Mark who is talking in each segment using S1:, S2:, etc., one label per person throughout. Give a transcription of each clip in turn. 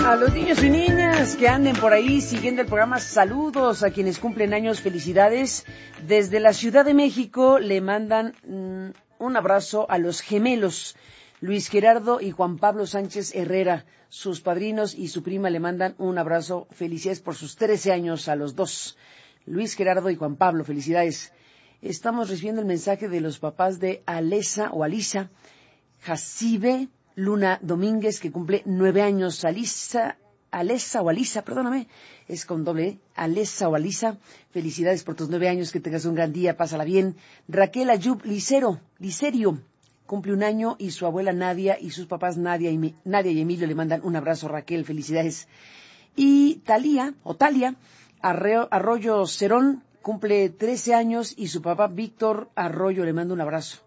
S1: A los niños y niñas que anden por ahí siguiendo el programa, saludos a quienes cumplen años, felicidades. Desde la Ciudad de México le mandan un abrazo a los gemelos, Luis Gerardo y Juan Pablo Sánchez Herrera. Sus padrinos y su prima le mandan un abrazo, felicidades por sus 13 años a los dos, Luis Gerardo y Juan Pablo, felicidades. Estamos recibiendo el mensaje de los papás de Alesa Jacibe Luna Domínguez, que cumple 9 años. Alesa, perdóname, es con doble Alesa, felicidades por tus 9 años, que tengas un gran día, pásala bien. Raquel Ayub Licerio, cumple 1 año, y su abuela Nadia y sus papás Nadia y Emilio le mandan un abrazo. Raquel, felicidades. Y Talia Arroyo Cerón cumple 13 años y su papá Víctor Arroyo le manda un abrazo.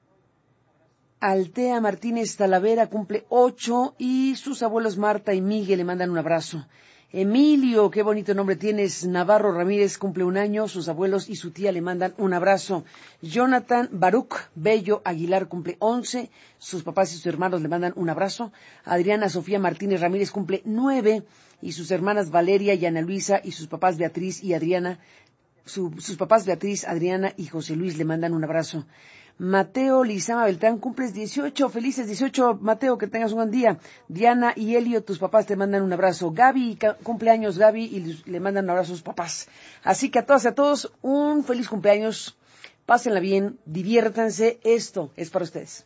S1: Altea Martínez Talavera cumple 8 y sus abuelos Marta y Miguel le mandan un abrazo. Emilio, qué bonito nombre tienes. Navarro Ramírez cumple 1 año, sus abuelos y su tía le mandan un abrazo. Jonathan Baruch Bello Aguilar cumple 11, sus papás y sus hermanos le mandan un abrazo. Adriana Sofía Martínez Ramírez cumple 9 y sus hermanas Valeria y Ana Luisa y sus papás Beatriz y Adriana, sus papás Beatriz, Adriana y José Luis le mandan un abrazo. Mateo Lizama Beltrán, cumples 18, felices 18, Mateo, que tengas un buen día. Diana y Elio, tus papás te mandan un abrazo. Gaby, cumpleaños Gaby, y le mandan un abrazo a sus papás. Así que a todas y a todos, un feliz cumpleaños, pásenla bien, diviértanse, esto es para ustedes.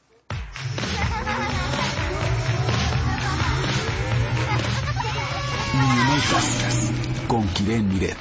S2: Con Kiren Miret.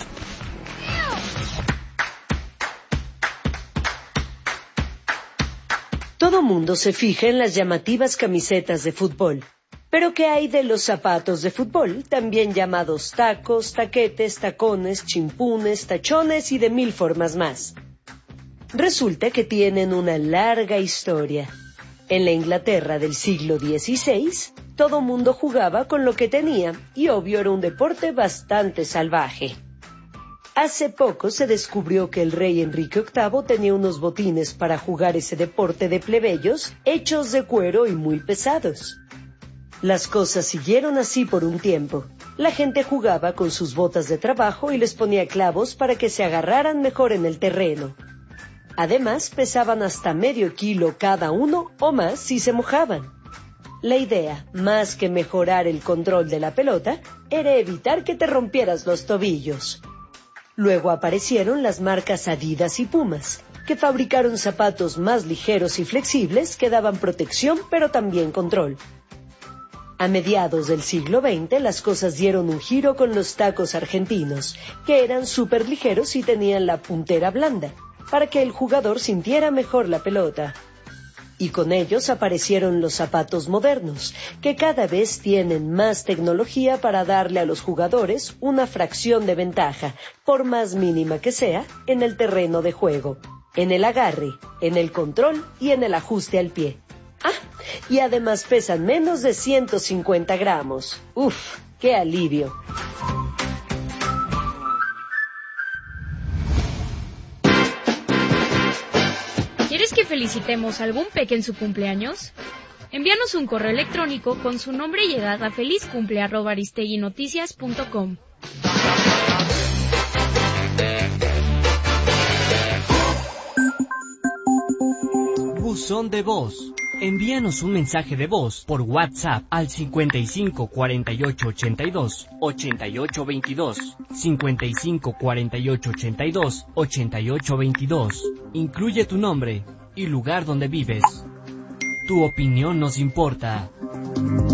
S3: Todo mundo se fija en las llamativas camisetas de fútbol. Pero ¿qué hay de los zapatos de fútbol, también llamados tacos, taquetes, tacones, chimpunes, tachones y de 1000 formas más? Resulta que tienen una larga historia. En la Inglaterra del siglo XVI, todo mundo jugaba con lo que tenía y obvio era un deporte bastante salvaje. Hace poco se descubrió que el rey Enrique VIII tenía unos botines para jugar ese deporte de plebeyos hechos de cuero y muy pesados. Las cosas siguieron así por un tiempo. La gente jugaba con sus botas de trabajo y les ponía clavos para que se agarraran mejor en el terreno. Además, pesaban hasta medio kilo cada uno o más si se mojaban. La idea, más que mejorar el control de la pelota, era evitar que te rompieras los tobillos. Luego aparecieron las marcas Adidas y Pumas, que fabricaron zapatos más ligeros y flexibles que daban protección pero también control. A mediados del siglo XX las cosas dieron un giro con los tacos argentinos, que eran súper ligeros y tenían la puntera blanda, para que el jugador sintiera mejor la pelota. Y con ellos aparecieron los zapatos modernos, que cada vez tienen más tecnología para darle a los jugadores una fracción de ventaja, por más mínima que sea, en el terreno de juego, en el agarre, en el control y en el ajuste al pie. Y además pesan menos de 150 gramos. ¡Uf! ¡Qué alivio!
S4: ¿Quieres que felicitemos a algún peque en su cumpleaños? Envíanos un correo electrónico con su nombre y edad a felizcumple@aristeguinoticias.com.
S5: Buzón de voz. Envíanos un mensaje de voz por WhatsApp al 55 48 82 88 22, 55 48 82 88 22. Incluye tu nombre y lugar donde vives. Tu opinión nos importa.